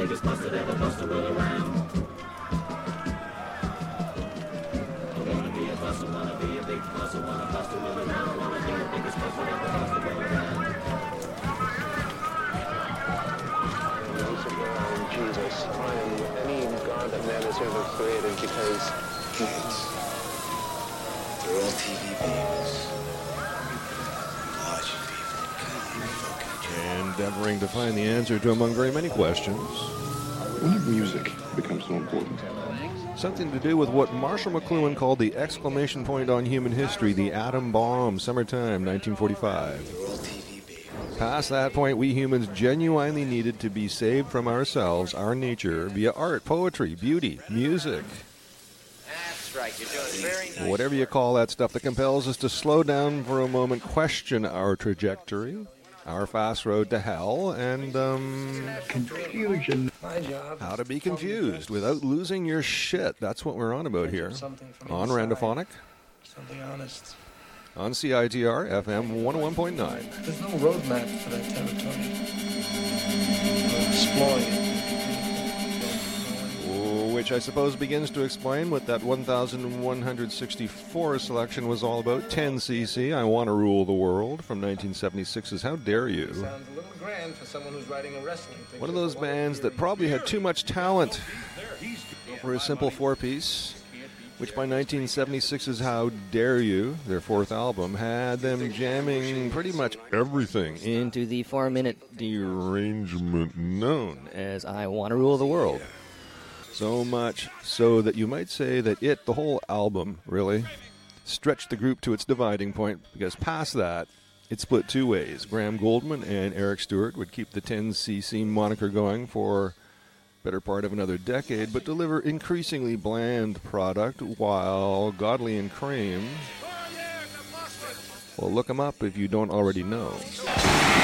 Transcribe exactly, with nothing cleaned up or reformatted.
biggest bust that ever busted will around. I wanna be a buster, wanna be a big buster, wanna bust the will around. I wanna be the biggest bust that ever busted will around. Jesus, I am any God that man has ever created because kids, they're all T V babies. Watching people, kind of fucking endeavoring to find the answer to among very many questions. When did music become so important? Something to do with what Marshall McLuhan called the exclamation point on human history, the atom bomb, summertime, nineteen forty-five. Past that point, we humans genuinely needed to be saved from ourselves, our nature, via art, poetry, beauty, music. That's right, you're doing very nice. Whatever you call that stuff that compels us to slow down for a moment, question our trajectory, our fast road to hell, and, um... confusion. My job. How to be confused without losing your shit. That's what we're on about here. On Randophonic. Something honest. On C I T R, F M one oh one point nine. There's no roadmap for that territory. We're exploring it. Which I suppose begins to explain what that one thousand one hundred sixty-four selection was all about. ten C C, I Want to Rule the World, from nineteen seventy-six's How Dare You. Sounds a little grand for someone who's writing a wrestling picture. One of those bands that probably had too much talent for a simple four-piece, which by nineteen seventy-six's How Dare You, their fourth album, had them jamming pretty much everything into the four-minute derangement known as I Want to Rule the World. So much so that you might say that it, the whole album, really, stretched the group to its dividing point, because past that, it split two ways. Graham Goldman and Eric Stewart would keep the ten C C moniker going for better part of another decade, but deliver increasingly bland product, while Godley and Crane, well, look them up if you don't already know.